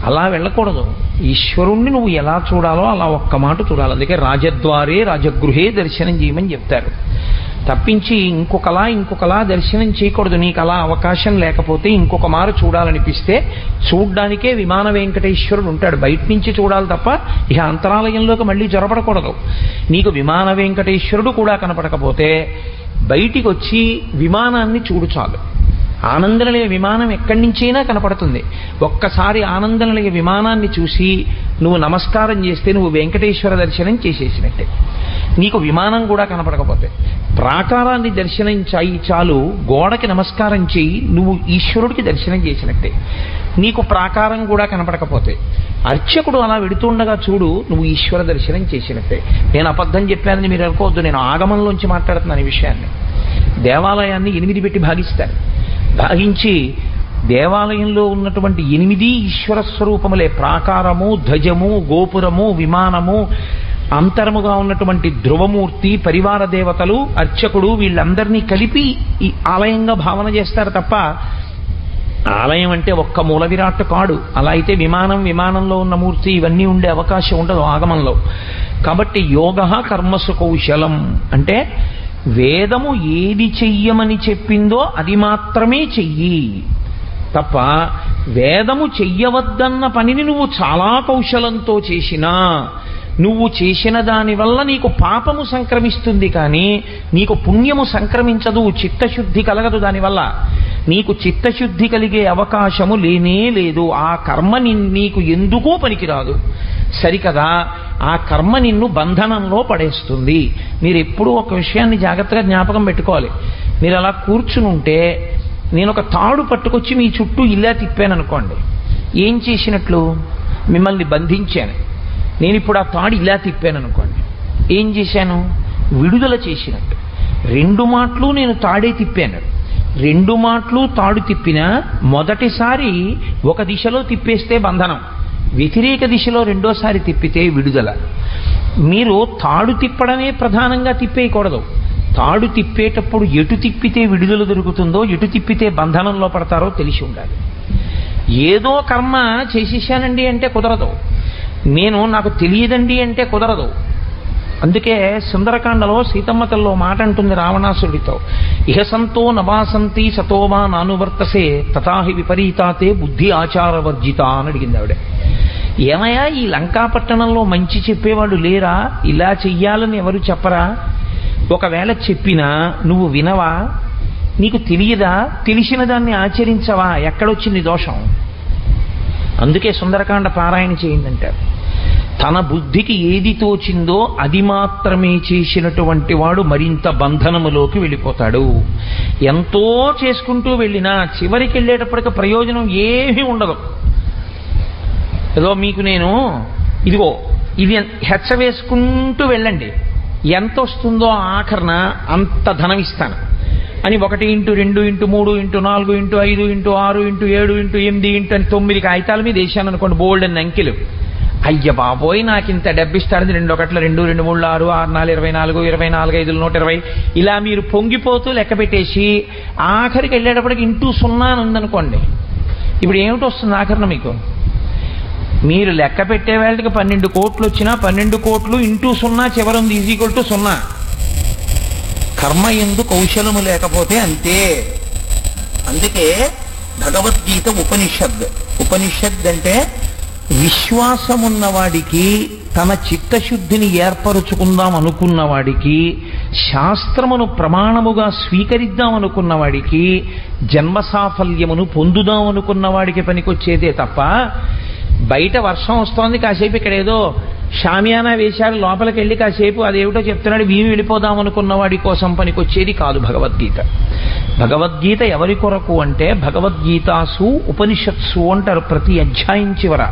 అలా వెళ్ళకూడదు. ఈశ్వరుణ్ణి నువ్వు ఎలా చూడాలో అలా ఒక్క మాట చూడాలి. అందుకే రాజద్వారే రాజగృహే దర్శనం చేయమని చెప్తారు. తప్పించి ఇంకొకలా దర్శనం చేయకూడదు. నీకు అలా అవకాశం లేకపోతే ఇంకొక మారు చూడాలనిపిస్తే చూడ్డానికే విమాన వెంకటేశ్వరుడు ఉంటాడు. బయట నుంచి చూడాలి తప్ప ఇక అంతరాలయంలోకి మళ్ళీ జొరపడకూడదు. నీకు విమాన వెంకటేశ్వరుడు కూడా కనపడకపోతే బయటికి వచ్చి విమానాన్ని చూడు చాలు. ఆనందనిలయ విమానం ఎక్కడి నుంచైనా కనపడుతుంది. ఒక్కసారి ఆనందనిలయ విమానాన్ని చూసి నువ్వు నమస్కారం చేస్తే నువ్వు వెంకటేశ్వర దర్శనం చేసేసినట్టే. నీకు విమానం కూడా కనపడకపోతే ప్రాకారాన్ని దర్శనం చేయి చాలు. గోడకి నమస్కారం చేయి, నువ్వు ఈశ్వరుడికి దర్శనం చేసినట్టే. నీకు ప్రాకారం కూడా కనపడకపోతే అర్చకుడు అలా వెడుతుండగా చూడు, నువ్వు ఈశ్వర దర్శనం చేసినట్టే. నేను అబద్ధం చెప్పానని మీరు అనుకోవద్దు. నేను ఆగమంలోంచి మాట్లాడుతున్నాను ఈ విషయాన్ని. దేవాలయాన్ని 8 పెట్టి భాగిస్తారు. భాగించి దేవాలయంలో ఉన్నటువంటి 8 ఈశ్వర స్వరూపములే. ప్రాకారము, ధ్వజము, గోపురము, విమానము, అంతరముగా ఉన్నటువంటి ధ్రువమూర్తి, పరివార దేవతలు, అర్చకుడు, వీళ్ళందరినీ కలిపి ఈ ఆలయంగా భావన చేస్తారు తప్ప ఆలయం అంటే ఒక్క మూల విరాట్ కాడు. అలా అయితే విమానంలో ఉన్న మూర్తి ఇవన్నీ ఉండే అవకాశం ఉండదు ఆగమంలో. కాబట్టి యోగ కర్మసు కౌశలం అంటే వేదము ఏది చెయ్యమని చెప్పిందో అది మాత్రమే చెయ్యి తప్ప వేదము చెయ్యవద్దన్న పనిని నువ్వు చాలా కౌశలంతో చేసినా నువ్వు చేసిన దానివల్ల నీకు పాపము సంక్రమిస్తుంది, కానీ నీకు పుణ్యము సంక్రమించదు, చిత్తశుద్ధి కలగదు. దానివల్ల నీకు చిత్తశుద్ధి కలిగే అవకాశము లేనే లేదు. ఆ కర్మ నీకు ఎందుకో పనికిరాదు, సరికదా? ఆ కర్మ నిన్ను బంధనంలో పడేస్తుంది. మీరు ఎప్పుడూ ఒక విషయాన్ని జాగ్రత్తగా జ్ఞాపకం పెట్టుకోవాలి. మీరు అలా కూర్చుని ఉంటే నేను ఒక తాడు పట్టుకొచ్చి మీ చుట్టూ ఇలా తిప్పాను అనుకోండి, ఏం చేసినట్లు? మిమ్మల్ని బంధించాను. నేను ఇప్పుడు ఆ తాడు ఇలా తిప్పాను అనుకోండి, ఏం చేశాను? విడుదల చేసినట్టు. 2 మాటలు నేను తాడే తిప్పాను. 2 మాటలు తాడు తిప్పినా మొదటిసారి ఒక దిశలో తిప్పేస్తే బంధనం, వ్యతిరేక దిశలో రెండోసారి తిప్పితే విడుదల. మీరు తాడు తిప్పడమే ప్రధానంగా తిప్పేయకూడదు. తాడు తిప్పేటప్పుడు ఎటు తిప్పితే విడుదల దొరుకుతుందో, ఎటు తిప్పితే బంధనంలో పడతారో తెలిసి ఉండాలి. ఏదో కర్మ చేసేసానండి అంటే కుదరదు. నాకు తెలియదండి అంటే కుదరదు. అందుకే సుందరకాండలో సీతమ్మ తల్లో మాట అంటుంది రావణాసుడితో, ఇహ సంతో నవాసంతి సతోవా నానువర్తసే తథాహి విపరీతాతే బుద్ధి ఆచారవర్జిత అని అడిగింది ఆవిడ. ఏమయ్యా, ఈ లంకాపట్టణంలో మంచి చెప్పేవాళ్ళు లేరా? ఇలా చెయ్యాలని ఎవరు చెప్పరా? ఒకవేళ చెప్పినా నువ్వు వినవా? నీకు తెలియదా? తెలిసిన దాన్ని ఆచరించవా? ఎక్కడొచ్చింది దోషం? అందుకే సుందరకాండ పారాయణ చేయిందంటారు. తన బుద్ధికి ఏది తోచిందో అది మాత్రమే చేసినటువంటి వాడు మరింత బంధనములోకి వెళ్ళిపోతాడు. ఎంతో చేసుకుంటూ వెళ్ళినా చివరికి వెళ్ళేటప్పటికి ప్రయోజనం ఏమీ ఉండదు. ఏదో మీకు నేను ఇదిగో ఇది హెచ్చ వేసుకుంటూ వెళ్ళండి, ఎంత వస్తుందో ఆఖరణ అంత ధనం ఇస్తాను అని 1 into 2 into 3 into 4 into 5 into 6 into 7 into 8 into 9 కాగితాల మీద వేసాను అనుకోండి, బోల్డ్ అని అంకెలు. అయ్య బాబోయ్, నాకు ఇంత డబ్బిస్తాడు, 2 1 2 2 3 6 6 4 24 24 5 120 ఇలా మీరు పొంగిపోతూ లెక్క పెట్టేసి ఆఖరికి వెళ్ళేటప్పటికి ఇంటూ 0 అని ఉందనుకోండి, ఇప్పుడు ఏమిటి వస్తుంది ఆఖరణ మీకు? మీరు లెక్క పెట్టే వాళ్ళకి 12 కోట్లు వచ్చినా 12 కోట్లు ఇంటూ 0 చివరుంది ఈజీక్వల్ టు 0. కర్మ ఎందు కౌశలము లేకపోతే అంతే. అందుకే భగవద్గీత ఉపనిషద్ అంటే విశ్వాసమున్నవాడికి, తన చిత్తశుద్ధిని ఏర్పరుచుకుందాం అనుకున్నవాడికి, శాస్త్రమును ప్రమాణముగా స్వీకరిద్దాం అనుకున్నవాడికి, జన్మ సాఫల్యమును పొందుదాం అనుకున్నవాడికి పనికొచ్చేదే తప్ప బయట వర్షం వస్తోంది కాసేపు ఇక్కడ ఏదో షామియానా వేశాడు లోపలికి వెళ్ళి కాసేపు అదేమిటో చెప్తున్నాడు వీమి వెళ్ళిపోదాం అనుకున్న వాడి కోసం పనికొచ్చేది కాదు భగవద్గీత. భగవద్గీత ఎవరి కొరకు అంటే భగవద్గీతాసు ఉపనిషత్సు అంటారు. ప్రతి అధ్యాయం చివర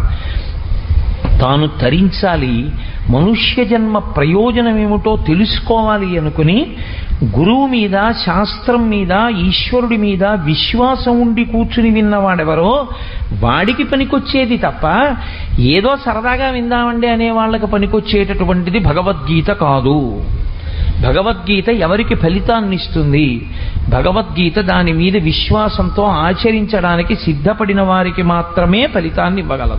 తాను తరించాలి, మనుష్య జన్మ ప్రయోజనం ఏమిటో తెలుసుకోవాలి అనుకుని గురువు మీద, శాస్త్రం మీద, ఈశ్వరుడి మీద విశ్వాసం ఉండి కూర్చుని విన్నవాడెవరో వాడికి పనికొచ్చేది తప్ప ఏదో సరదాగా విందామండి అనే వాళ్ళకి పనికొచ్చేటటువంటిది భగవద్గీత కాదు. భగవద్గీత ఎవరికి ఫలితాన్ని ఇస్తుంది? భగవద్గీత దాని మీద విశ్వాసంతో ఆచరించడానికి సిద్ధపడిన వారికి మాత్రమే ఫలితాన్ని ఇవ్వగలదు.